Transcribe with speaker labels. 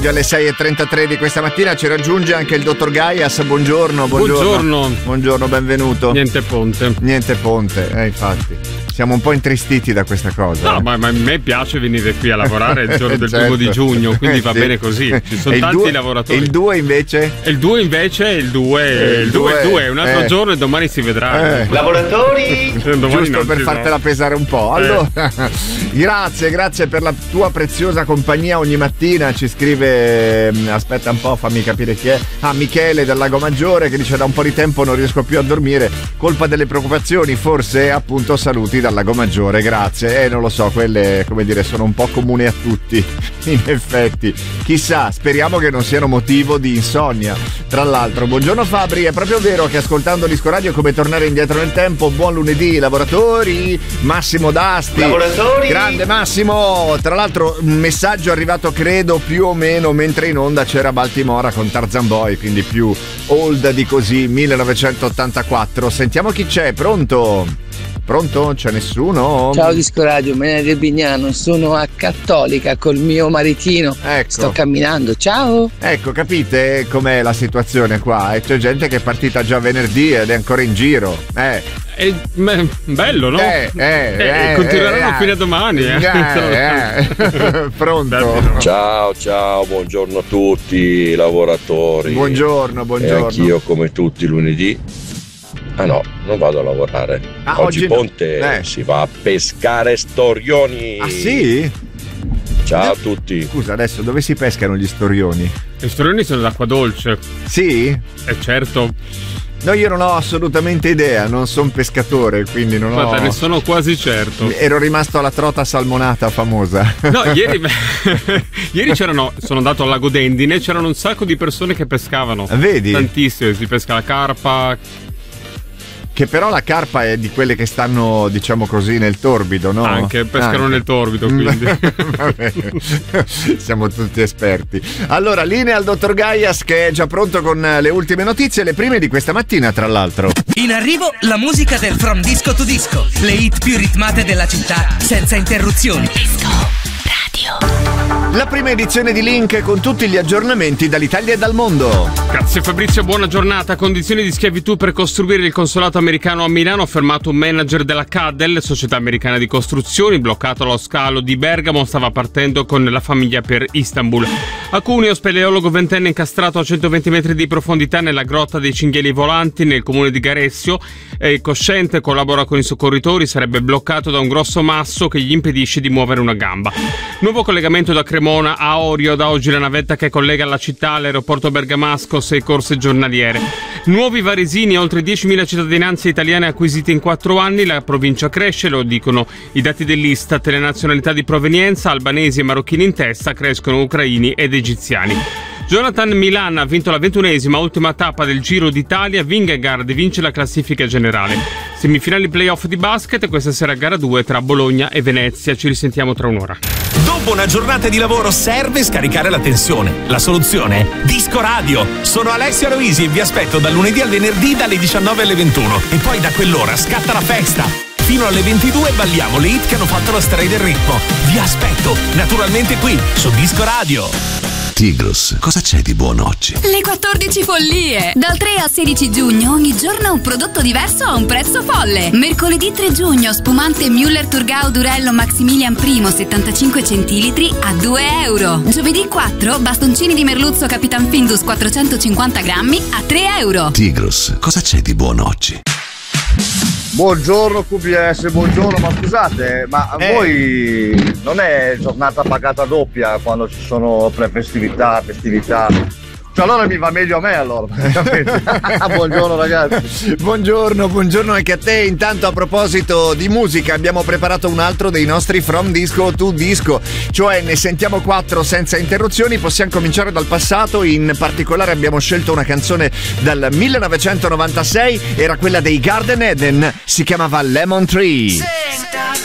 Speaker 1: Alle 6.33 di questa mattina ci raggiunge anche il dottor Gaias. Buongiorno. Buongiorno, benvenuto.
Speaker 2: Niente ponte,
Speaker 1: infatti. Siamo un po' intristiti da questa cosa.
Speaker 2: No, ma a me piace venire qui a lavorare il giorno del 1 di giugno, quindi va bene così. Ci sono tanti lavoratori.
Speaker 1: E il 2 invece?
Speaker 2: Il 2 è un altro giorno e domani si vedrà.
Speaker 1: Lavoratori! Giusto per fartela pesare un po'. Allora, grazie per la tua preziosa compagnia ogni mattina. Ci scrive, aspetta un po', fammi capire chi è. Michele del Lago Maggiore, che dice: da un po' di tempo non riesco più a dormire, colpa delle preoccupazioni, forse appunto saluti dal Lago Maggiore, grazie. Non lo so, quelle, come dire, sono un po' comuni a tutti, in effetti. Chissà, speriamo che non siano motivo di insonnia. Tra l'altro, buongiorno Fabri, è proprio vero che ascoltando Disco Radio è come tornare indietro nel tempo. Buon lunedì, lavoratori. Massimo D'Asti, lavoratori. Grande Massimo. Tra l'altro un messaggio arrivato credo più o meno mentre in onda c'era Baltimora con Tarzan Boy, quindi più old di così, 1984. Sentiamo chi c'è. Pronto? C'è nessuno?
Speaker 3: Ciao Disco Radio, Melania del Bignano, sono a Cattolica col mio maritino.
Speaker 1: Ecco.
Speaker 3: Sto camminando, ciao.
Speaker 1: Ecco, capite com'è la situazione qua? E c'è gente che è partita già venerdì ed è ancora in giro.
Speaker 2: Bello, no? Continueranno fino a domani.
Speaker 1: Pronto?
Speaker 4: Ciao, buongiorno a tutti i lavoratori.
Speaker 1: Buongiorno.
Speaker 4: E anch'io come tutti lunedì. No, non vado a lavorare. Oggi Ponte si va a pescare storioni.
Speaker 1: Ah sì?
Speaker 4: Ciao a tutti.
Speaker 1: Scusa, adesso dove si pescano gli storioni?
Speaker 2: Gli storioni sono d'acqua dolce.
Speaker 1: Sì?
Speaker 2: Certo.
Speaker 1: No, io non ho assolutamente idea, non sono pescatore, quindi non ho...
Speaker 2: Ne sono quasi certo.
Speaker 1: Ero rimasto alla trota salmonata famosa.
Speaker 2: No, ieri sono andato al lago d'Endine, c'erano un sacco di persone che pescavano.
Speaker 1: Vedi?
Speaker 2: Tantissime, si pesca la carpa.
Speaker 1: Che però la carpa è di quelle che stanno, diciamo così, nel torbido, no?
Speaker 2: Anche, pescano nel torbido, quindi.
Speaker 1: Vabbè, siamo tutti esperti. Allora, linea al dottor Gaias che è già pronto con le ultime notizie, le prime di questa mattina, tra l'altro.
Speaker 5: In arrivo la musica del From Disco to Disco, le hit più ritmate della città, senza interruzioni. Disco Radio.
Speaker 1: La prima edizione di Link con tutti gli aggiornamenti dall'Italia e dal mondo.
Speaker 2: Grazie Fabrizio, buona giornata. Condizioni di schiavitù per costruire il consolato americano a Milano. Fermato un manager della Cadel, società americana di costruzioni, bloccato allo scalo di Bergamo, stava partendo con la famiglia per Istanbul. A Cuneo, speleologo ventenne incastrato a 120 metri di profondità nella grotta dei cinghiali volanti nel comune di Garessio. È cosciente, collabora con i soccorritori, sarebbe bloccato da un grosso masso che gli impedisce di muovere una gamba. Nuovo collegamento da Cremona a Orio, da oggi la navetta che collega la città all'aeroporto bergamasco, 6 corse giornaliere. Nuovi varesini, oltre 10.000 cittadinanze italiane acquisite in 4 anni, la provincia cresce, lo dicono i dati dell'Istat, le nazionalità di provenienza, albanesi e marocchini in testa, crescono ucraini ed egiziani. Jonathan Milan ha vinto la 21esima ultima tappa del Giro d'Italia, Vingegaard vince la classifica generale. Semifinali playoff di basket, questa sera gara 2 tra Bologna e Venezia, ci risentiamo tra un'ora.
Speaker 6: Dopo una giornata di lavoro serve scaricare la tensione. La soluzione? Disco Radio. Sono Alessia Loisi e vi aspetto dal lunedì al venerdì dalle 19 alle 21. E poi da quell'ora scatta la festa. Fino alle 22 balliamo le hit che hanno fatto la storia del ritmo. Vi aspetto, naturalmente qui, su Disco Radio.
Speaker 7: Tigros, cosa c'è di buono oggi?
Speaker 8: Le 14 follie! Dal 3 al 16 giugno ogni giorno un prodotto diverso a un prezzo folle. Mercoledì 3 giugno spumante Müller Thurgau Durello Maximilian I 75 centilitri a €2. Giovedì 4 bastoncini di merluzzo Capitan Findus 450 grammi a €3.
Speaker 7: Tigros, cosa c'è di buono oggi?
Speaker 9: Buongiorno QPS, buongiorno, ma scusate, ma voi non è giornata pagata doppia quando ci sono pre-festività, festività? Cioè allora mi va meglio a me allora. Buongiorno ragazzi.
Speaker 1: Buongiorno anche a te. Intanto a proposito di musica abbiamo preparato un altro dei nostri From Disco to Disco, cioè ne sentiamo 4 senza interruzioni. Possiamo cominciare dal passato, in particolare abbiamo scelto una canzone dal 1996, era quella dei Garden Eden, si chiamava Lemon Tree.